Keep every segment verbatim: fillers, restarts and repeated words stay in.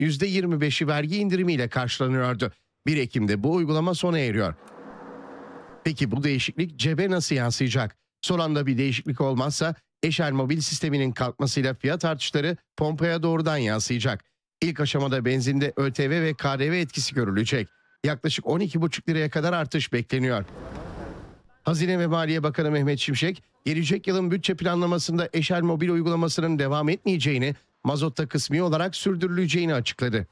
yüzde yirmi beşi vergi indirimiyle karşılanıyordu. bir Ekim'de bu uygulama sona eriyor. Peki bu değişiklik cebe nasıl yansıyacak? Son anda bir değişiklik olmazsa Eşel mobil sisteminin kalkmasıyla fiyat artışları pompaya doğrudan yansıyacak. İlk aşamada benzinde ÖTV ve K D V etkisi görülecek. Yaklaşık on iki buçuk liraya kadar artış bekleniyor. Hazine ve Maliye Bakanı Mehmet Şimşek, gelecek yılın bütçe planlamasında Eşel mobil uygulamasının devam etmeyeceğini, mazotta kısmi olarak sürdürüleceğini açıkladı.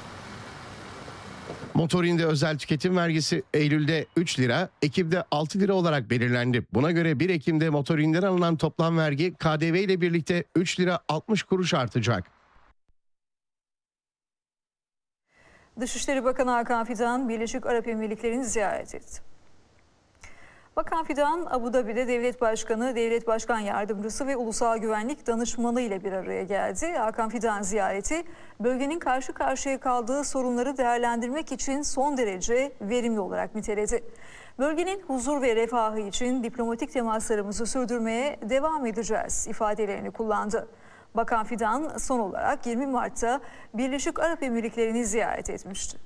Motorinde özel tüketim vergisi Eylül'de üç lira, Ekim'de altı lira olarak belirlendi. Buna göre bir Ekim'de motorinden alınan toplam vergi K D V ile birlikte üç lira altmış kuruş artacak. Dışişleri Bakanı Hakan Fidan, Birleşik Arap Emirlikleri'ni ziyaret etti. Bakan Fidan, Abu Dhabi'de Devlet Başkanı, Devlet Başkan Yardımcısı ve Ulusal Güvenlik Danışmanı ile bir araya geldi. Hakan Fidan ziyareti, bölgenin karşı karşıya kaldığı sorunları değerlendirmek için son derece verimli olarak niteledi. Bölgenin huzur ve refahı için diplomatik temaslarımızı sürdürmeye devam edeceğiz ifadelerini kullandı. Bakan Fidan son olarak yirmi Mart'ta Birleşik Arap Emirlikleri'ni ziyaret etmişti.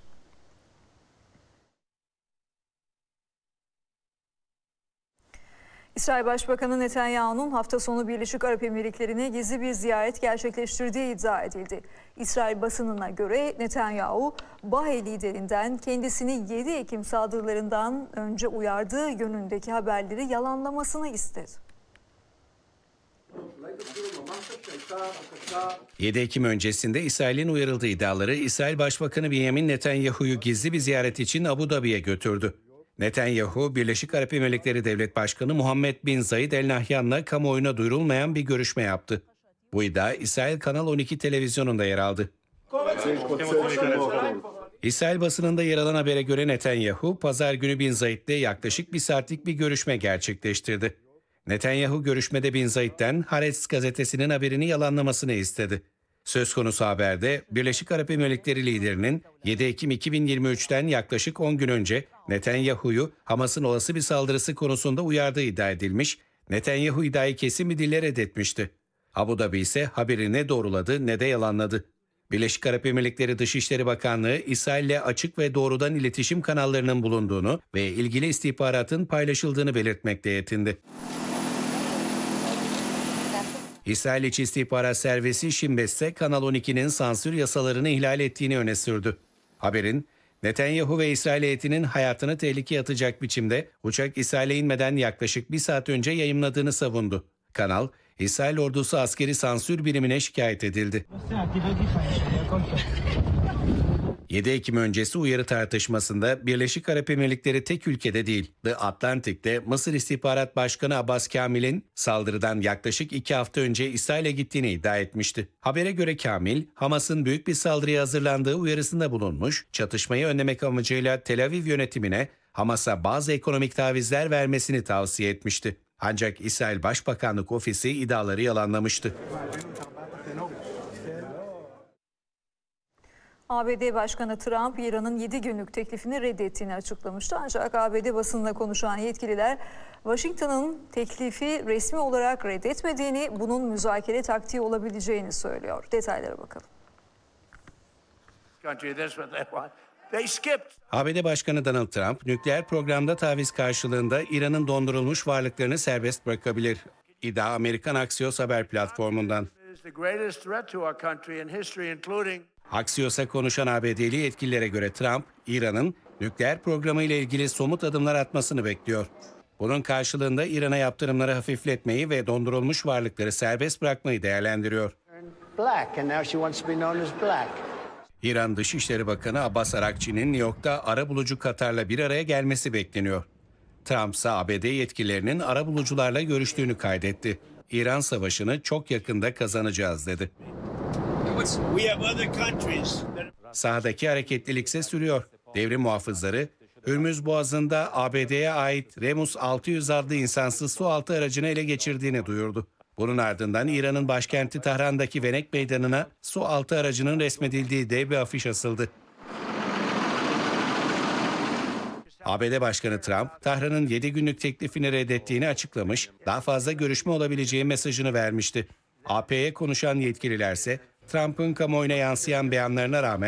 İsrail Başbakanı Netanyahu'nun hafta sonu Birleşik Arap Emirlikleri'ne gizli bir ziyaret gerçekleştirdiği iddia edildi. İsrail basınına göre Netanyahu, Bahe liderinden kendisini yedi Ekim saldırılarından önce uyardığı yönündeki haberleri yalanlamasını istedi. yedi Ekim öncesinde İsrail'in uyarıldığı iddiaları İsrail Başbakanı Benjamin Netanyahu'yu gizli bir ziyaret için Abu Dhabi'ye götürdü. Netanyahu, Birleşik Arap Emirlikleri Devlet Başkanı Muhammed bin Zayed El Nahyan'la kamuoyuna duyurulmayan bir görüşme yaptı. Bu iddia İsrail Kanal on iki televizyonunda yer aldı. İsrail basınında yer alan habere göre Netanyahu, pazar günü bin Zayed'le yaklaşık bir saatlik bir görüşme gerçekleştirdi. Netanyahu görüşmede bin Zayed'den Haaretz gazetesinin haberini yalanlamasını istedi. Söz konusu haberde Birleşik Arap Emirlikleri liderinin yedi Ekim iki bin yirmi üç'ten yaklaşık on gün önce Netanyahu'yu Hamas'ın olası bir saldırısı konusunda uyardığı iddia edilmiş, Netanyahu iddiayı kesin bir dille reddetmişti. Abu Dhabi ise haberi ne doğruladı ne de yalanladı. Birleşik Arap Emirlikleri Dışişleri Bakanlığı, İsrail'le açık ve doğrudan iletişim kanallarının bulunduğunu ve ilgili istihbaratın paylaşıldığını belirtmekte yetindi. İsrail İç İstihbarat Servisi Shin Bet ise Kanal on iki'nin sansür yasalarını ihlal ettiğini öne sürdü. Haberin, Netanyahu ve İsrail heyetinin hayatını tehlikeye atacak biçimde uçak İsrail'e inmeden yaklaşık bir saat önce yayımladığını savundu. Kanal, İsrail ordusu askeri sansür birimine şikayet edildi. yedi Ekim öncesi uyarı tartışmasında Birleşik Arap Emirlikleri tek ülkede değil, The Atlantic'te Mısır İstihbarat Başkanı Abbas Kamil'in saldırıdan yaklaşık iki hafta önce İsrail'e gittiğini iddia etmişti. Habere göre Kamil, Hamas'ın büyük bir saldırıya hazırlandığı uyarısında bulunmuş, çatışmayı önlemek amacıyla Tel Aviv yönetimine Hamas'a bazı ekonomik tavizler vermesini tavsiye etmişti. Ancak İsrail Başbakanlık Ofisi iddiaları yalanlamıştı. A B D Başkanı Trump, İran'ın yedi günlük teklifini reddettiğini açıklamıştı. Ancak A B D basınına konuşan yetkililer, Washington'ın teklifi resmi olarak reddetmediğini, bunun müzakere taktiği olabileceğini söylüyor. Detaylara bakalım. A B D Başkanı Donald Trump, nükleer programda taviz karşılığında İran'ın dondurulmuş varlıklarını serbest bırakabilir. İddia Amerikan Axios haber platformundan. Axios'a konuşan A B D'li yetkililere göre Trump, İran'ın nükleer programı ile ilgili somut adımlar atmasını bekliyor. Bunun karşılığında İran'a yaptırımları hafifletmeyi ve dondurulmuş varlıkları serbest bırakmayı değerlendiriyor. İran Dışişleri Bakanı Abbas Arakçı'nın New York'ta arabulucu Katar'la bir araya gelmesi bekleniyor. Trump ise A B D yetkililerinin arabulucularla görüştüğünü kaydetti. İran savaşını çok yakında kazanacağız dedi. Sahadaki hareketlilik ise sürüyor. Devrim muhafızları, Hürmüz Boğazı'nda A B D'ye ait Remus altı yüz adlı insansız su altı aracını ele geçirdiğini duyurdu. Bunun ardından İran'ın başkenti Tahran'daki Venek Meydanı'na su altı aracının resmedildiği dev bir afiş asıldı. A B D Başkanı Trump, Tahran'ın yedi günlük teklifini reddettiğini açıklamış, daha fazla görüşme olabileceği mesajını vermişti. A P'ye konuşan yetkililerse, Trump'ın kamuoyuna yansıyan beyanlarına rağmen